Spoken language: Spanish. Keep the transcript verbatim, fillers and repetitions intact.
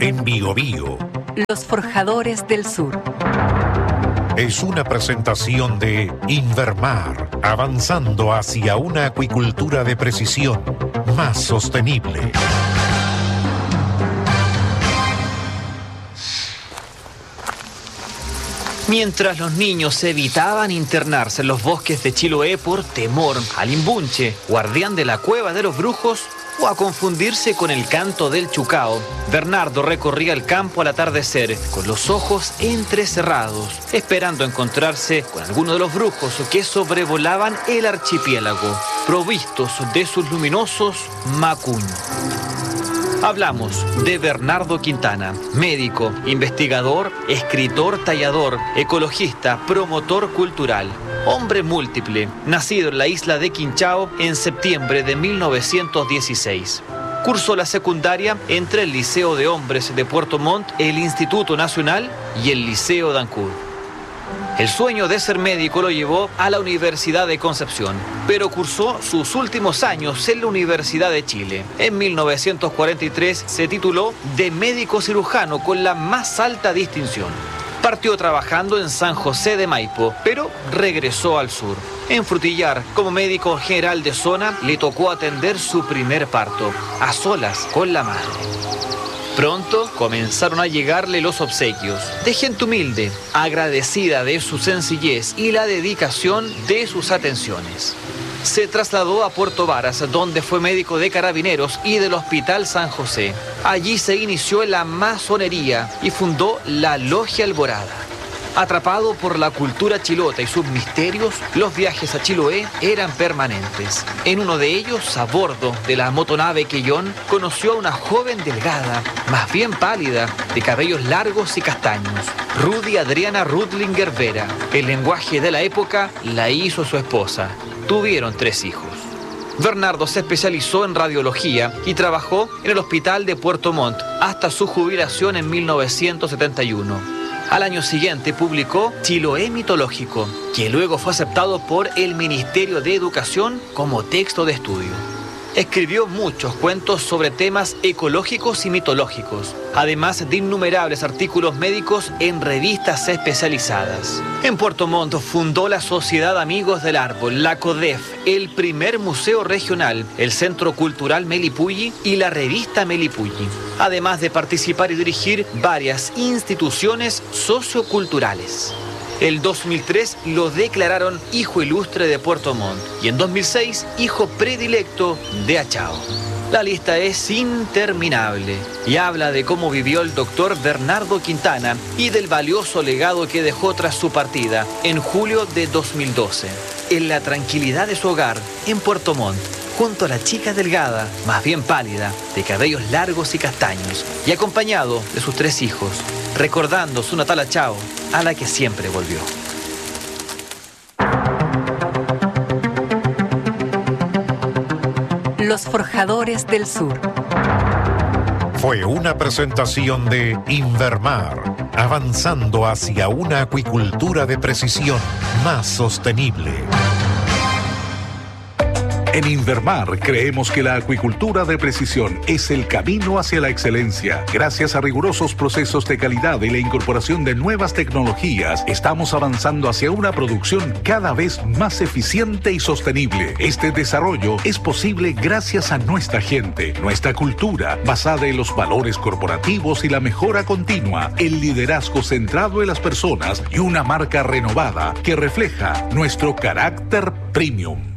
en Biobío. Los Forjadores del Sur. Es una presentación de Invermar, avanzando hacia una acuicultura de precisión más sostenible. Mientras los niños evitaban internarse en los bosques de Chiloé por temor al imbunche, guardián de la cueva de los brujos, o a confundirse con el canto del chucao, Bernardo recorría el campo al atardecer con los ojos entrecerrados, esperando encontrarse con alguno de los brujos que sobrevolaban el archipiélago, provistos de sus luminosos macuños. Hablamos de Bernardo Quintana, médico, investigador, escritor, tallador, ecologista, promotor cultural, hombre múltiple, nacido en la isla de Quinchao en septiembre de mil novecientos dieciséis. Cursó la secundaria entre el Liceo de Hombres de Puerto Montt, el Instituto Nacional y el Liceo de Ancud. El sueño de ser médico lo llevó a la Universidad de Concepción, pero cursó sus últimos años en la Universidad de Chile. En mil novecientos cuarenta y tres se tituló de médico cirujano con la más alta distinción. Partió trabajando en San José de Maipo, pero regresó al sur. En Frutillar, como médico general de zona, le tocó atender su primer parto, a solas con la madre. Pronto comenzaron a llegarle los obsequios de gente humilde, agradecida de su sencillez y la dedicación de sus atenciones. Se trasladó a Puerto Varas, donde fue médico de Carabineros y del Hospital San José. Allí se inició en la masonería y fundó la Logia Alborada. Atrapado por la cultura chilota y sus misterios, los viajes a Chiloé eran permanentes. En uno de ellos, a bordo de la motonave Quellón, conoció a una joven delgada, más bien pálida, de cabellos largos y castaños, Rudy Adriana Rudlinger Vera. El lenguaje de la época la hizo su esposa. Tuvieron tres hijos. Bernardo se especializó en radiología y trabajó en el Hospital de Puerto Montt hasta su jubilación en mil novecientos setenta y uno. Al año siguiente publicó Chiloé Mitológico, que luego fue aceptado por el Ministerio de Educación como texto de estudio. Escribió muchos cuentos sobre temas ecológicos y mitológicos, además de innumerables artículos médicos en revistas especializadas. En Puerto Montt fundó la Sociedad Amigos del Árbol, la CODEF, el primer museo regional, el Centro Cultural Melipulli y la revista Melipulli, además de participar y dirigir varias instituciones socioculturales. El dos mil tres lo declararon Hijo Ilustre de Puerto Montt y en dos mil seis Hijo Predilecto de Achao. La lista es interminable y habla de cómo vivió el doctor Bernardo Quintana y del valioso legado que dejó tras su partida en julio de dos mil doce. En la tranquilidad de su hogar, en Puerto Montt, junto a la chica delgada, más bien pálida, de cabellos largos y castaños, y acompañado de sus tres hijos, recordando su natal Achao, a la que siempre volvió. Los Forjadores del Sur. Fue una presentación de Invermar, avanzando hacia una acuicultura de precisión más sostenible. En Invermar creemos que la acuicultura de precisión es el camino hacia la excelencia. Gracias a rigurosos procesos de calidad y la incorporación de nuevas tecnologías, estamos avanzando hacia una producción cada vez más eficiente y sostenible. Este desarrollo es posible gracias a nuestra gente, nuestra cultura, basada en los valores corporativos y la mejora continua, el liderazgo centrado en las personas y una marca renovada que refleja nuestro carácter premium.